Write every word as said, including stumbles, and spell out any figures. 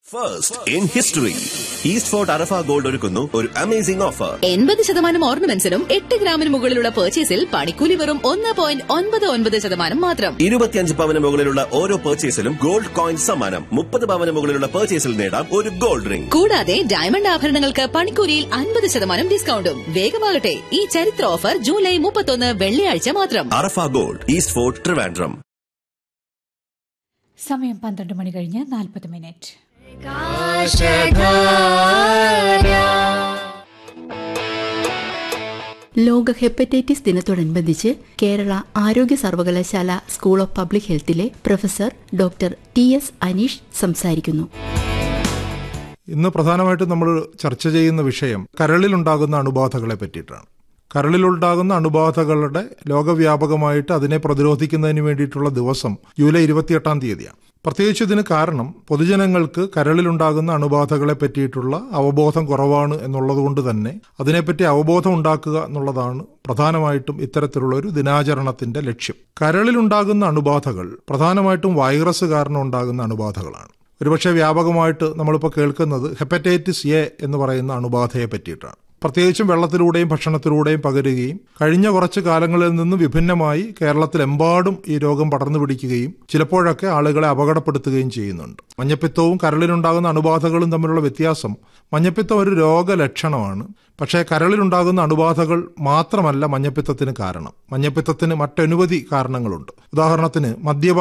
First in history east fort Arafah gold ഒരുക്കുന്നു ഒരു amazing offer. എൺപത് ശതമാനം ഓർണമെന്റ്സിനും എട്ട് ഗ്രാമിന് മുകളിലുള്ള പർച്ചേസിൽ പണിക്കൂലി വെറും ഒന്ന് പോയിന്റ് ഒൻപത് ഒൻപത് ശതമാനം മാത്രം. ഇരുപത്തിയഞ്ച് പവന് മുകളിലുള്ള ഓരോ പർച്ചേസിലും ഗോൾഡ് കോയിൻ സമ്മാനം. മുപ്പത് പവന് മുകളിലുള്ള പർച്ചേസിൽ നേടാം ഒരു ഗോൾഡ് റിംഗ്. കൂടാതെ ഡയമണ്ട് ആഭരണങ്ങൾക്ക് പണിക്കൂലിയിൽ അൻപത് ശതമാനം ഡിസ്കൌണ്ടും. വേഗമാകട്ടെ, ഈ ചരിത്ര ഓഫർ ജൂലൈ മുപ്പത്തൊന്ന് വെള്ളിയാഴ്ച മാത്രം. അറഫ ഗോൾഡ്, ഈസ്റ്റ് ഫോർട്ട്, ട്രിവാൻഡ്രം. സമയം പന്ത്രണ്ട് മണി കഴിഞ്ഞ് നാൽപ്പത് മിനിറ്റ്. ലോക ഹെപ്പറ്റൈറ്റിസ് ദിനത്തോടനുബന്ധിച്ച് കേരള ആരോഗ്യ സർവകലാശാല school of public ഹെൽത്തിലെ professor doctor T S Aneesh സംസാരിക്കുന്നു. ഇന്ന് പ്രധാനമായിട്ടും നമ്മൾ ചർച്ച ചെയ്യുന്ന വിഷയം കരളിലുണ്ടാകുന്ന അണുബാധകളെ പറ്റിയിട്ടാണ്. കരളിലുണ്ടാകുന്ന അണുബാധകളുടെ ലോകവ്യാപകമായിട്ട് അതിനെ പ്രതിരോധിക്കുന്നതിന് വേണ്ടിയിട്ടുള്ള ദിവസം ജൂലൈ ഇരുപത്തിയെട്ടാം തീയതിയാണ്. പ്രത്യേകിച്ച് ഇതിന് കാരണം പൊതുജനങ്ങൾക്ക് കരളിലുണ്ടാകുന്ന അണുബാധകളെ പറ്റിയിട്ടുള്ള അവബോധം കുറവാണ് എന്നുള്ളതുകൊണ്ട് തന്നെ അതിനെപ്പറ്റി അവബോധം ഉണ്ടാക്കുക എന്നുള്ളതാണ് പ്രധാനമായിട്ടും ഇത്തരത്തിലുള്ള ഒരു ദിനാചരണത്തിന്റെ ലക്ഷ്യം. കരളിലുണ്ടാകുന്ന അണുബാധകൾ പ്രധാനമായിട്ടും വൈറസ് കാരണം ഉണ്ടാകുന്ന അണുബാധകളാണ്. ഒരുപക്ഷെ വ്യാപകമായിട്ട് നമ്മളിപ്പോൾ കേൾക്കുന്നത് ഹെപ്പറ്റൈറ്റിസ് എ എന്ന് പറയുന്ന അണുബാധയെ പറ്റിയിട്ടാണ്. പ്രത്യേകിച്ചും വെള്ളത്തിലൂടെയും ഭക്ഷണത്തിലൂടെയും പകരുകയും കഴിഞ്ഞ കുറച്ച് കാലങ്ങളിൽ നിന്ന് വിഭിന്നമായി കേരളത്തിലെമ്പാടും ഈ രോഗം പടർന്നു പിടിക്കുകയും ചിലപ്പോഴൊക്കെ ആളുകളെ അപകടപ്പെടുത്തുകയും ചെയ്യുന്നുണ്ട്. മഞ്ഞപ്പിത്തവും കരളിലുണ്ടാകുന്ന അണുബാധകളും തമ്മിലുള്ള വ്യത്യാസം, മഞ്ഞപ്പിത്തം ഒരു രോഗലക്ഷണമാണ്. പക്ഷേ കരളിലുണ്ടാകുന്ന അണുബാധകൾ മാത്രമല്ല മഞ്ഞപ്പിത്തത്തിന് കാരണം. മഞ്ഞപ്പിത്തത്തിന് മറ്റനവധി കാരണങ്ങളുണ്ട്. ഉദാഹരണത്തിന് മദ്യപാനം